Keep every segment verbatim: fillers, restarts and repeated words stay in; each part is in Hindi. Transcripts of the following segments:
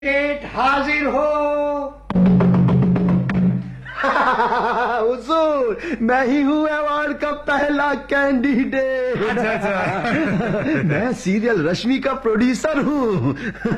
कैंडिडेट हाजिर हो। हुजूर, मैं ही हूँ अवार्ड का पहला कैंडिडेट। अच्छा अच्छा। मैं सीरियल रश्मि का प्रोड्यूसर हूँ।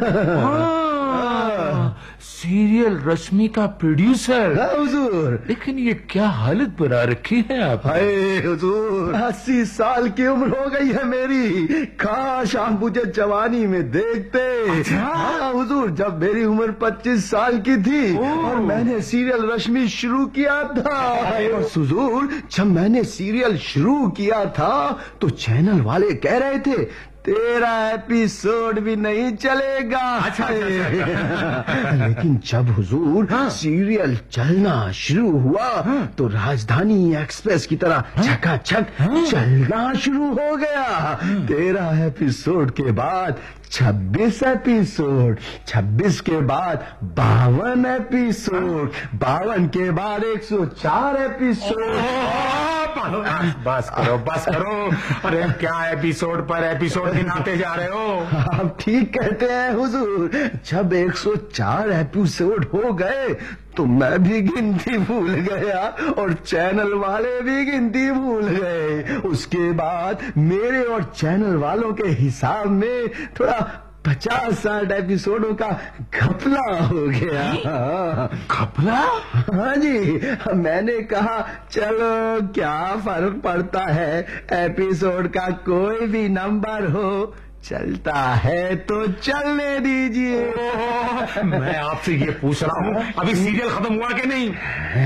सीरियल रश्मि का प्रोड्यूसर? हाँ हुजूर। लेकिन ये क्या हालत बना रखी है आप? हाय हुजूर, अस्सी साल की उम्र हो गई है मेरी। काश आप मुझे जवानी में देखते। अच्छा? हाँ हुजूर, जब मेरी उम्र पच्चीस साल की थी और मैंने सीरियल रश्मि शुरू किया था। और हुजूर, जब मैंने सीरियल शुरू किया था तो चैनल वाले कह रहे थे तेरा एपिसोड भी नहीं चलेगा। अच्छा, अच्छा, अच्छा। लेकिन जब हुजूर हाँ। सीरियल चलना शुरू हुआ हाँ। तो राजधानी एक्सप्रेस की तरह झकाझक हाँ। चलना शुरू हो गया। तेरह एपिसोड के बाद छब्बीस एपिसोड, छब्बीस के बाद बावन एपिसोड, बावन के बाद एक सौ चार एपिसोड। बस करो बस करो। अरे क्या एपिसोड पर एपिसोड गिनाते जा रहे हो? आप ठीक कहते हैं हुजूर। जब एक सौ चार एपिसोड हो गए तो मैं भी गिनती भूल गया और चैनल वाले भी गिनती भूल गए। उसके बाद मेरे और चैनल वालों के हिसाब में थोड़ा पचास साठ एपिसोडों का घपला हो गया। घपला? हाँ जी, मैंने कहा चलो क्या फर्क पड़ता है, एपिसोड का कोई भी नंबर हो, चलता है तो चलने दीजिए। मैं आपसे ये पूछ रहा हूँ अभी सीरियल खत्म हुआ कि नहीं?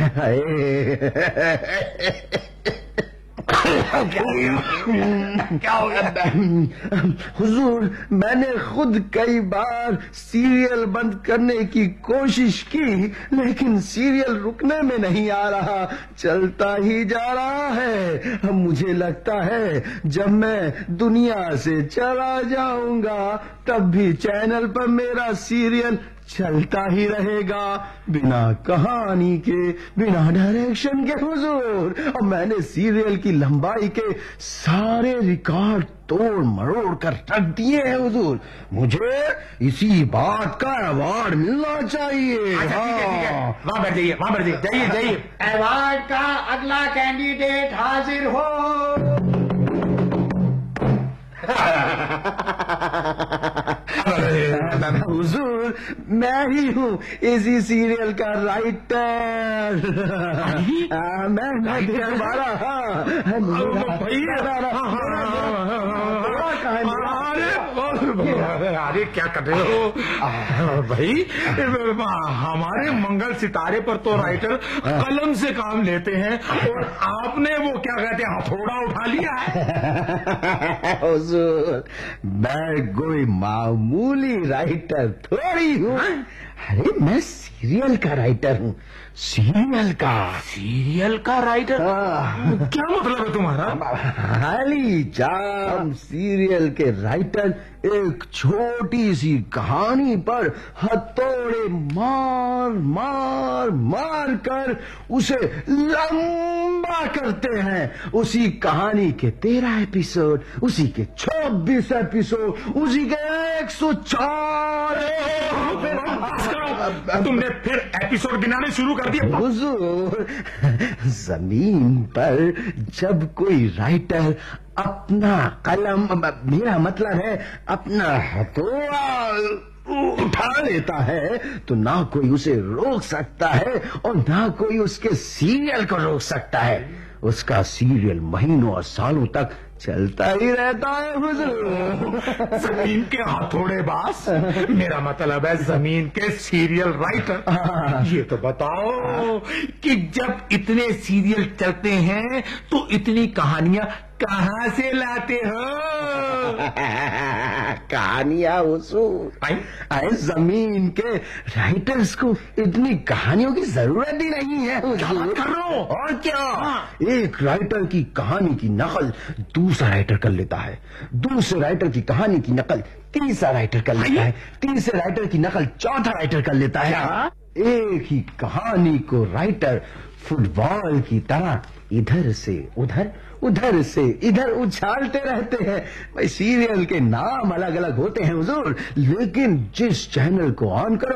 क्या हो गया? हुजूर, मैंने खुद कई बार सीरियल बंद करने की कोशिश की लेकिन सीरियल रुकने में नहीं आ रहा, चलता ही जा रहा है। अब मुझे लगता है जब मैं दुनिया से चला जाऊंगा तब भी चैनल पर मेरा सीरियल चलता ही रहेगा, बिना कहानी के, बिना डायरेक्शन के हुजूर। और मैंने सीरियल की लंबाई के सारे रिकॉर्ड तोड़ मरोड़ कर रख दिए हैं हुजूर। मुझे इसी बात का अवार्ड मिलना चाहिए। अच्छा, ठीक है, ठीक है। वहाँ बैठ जाइए, वहाँ बैठ जाइए, जाइए जाइए। अवार्ड का अगला कैंडिडेट हाजिर हो। हुजूर, मैं ही हूँ इसी सीरियल का राइटर। मैं मैं दोबारा अरे क्या कर रहे हो भाई? हमारे मंगल सितारे पर तो राइटर कलम से काम लेते हैं और आपने वो क्या कहते हैं हथौड़ा उठा लिया है। हुजूर, मैं कोई मामूली राइटर थोड़ी हूँ। अरे मैं सीरियल का राइटर हूँ, सीरियल का। सीरियल का राइटर? क्या मतलब है तुम्हारा? हाली जाम सीरियल के राइटर एक छोटी सी कहानी पर हथौड़े मार मार मार कर उसे लंबा करते हैं। उसी कहानी के तेरह एपिसोड, उसी के छब्बीस एपिसोड, उसी के एक सौ चार। तुमने फिर एपिसोड गिनाने शुरू कर दिए? हुजूर, जमीन पर जब कोई राइटर अपना कलम, मेरा मतलब है अपना हथौड़ा उठा लेता है तो ना कोई उसे रोक सकता है और ना कोई उसके सीरियल को रोक सकता है। उसका सीरियल महीनों और सालों तक चलता ही रहता है हुजूर। जमीन के हथौड़े बास? मेरा मतलब है जमीन के सीरियल राइटर। ये तो बताओ कि जब इतने सीरियल चलते हैं तो इतनी कहानियां कहाँ से लाते हो? कहानियां हुजूर, अरे जमीन के राइटर्स को इतनी कहानियों की जरूरत ही नहीं है हुजूर। करो और क्या, एक राइटर की कहानी की नकल दूसरा राइटर कर लेता है, दूसरे राइटर की कहानी की नकल तीसरा राइटर कर लेता है, तीसरे राइटर की नकल चौथा राइटर कर लेता है। एक ही कहानी को राइटर फुटबॉल की तरह इधर से उधर उधर से इधर उछालते रहते हैं। भाई सीरियल के नाम अलग अलग होते हैं हुजूर, लेकिन जिस चैनल को ऑन करो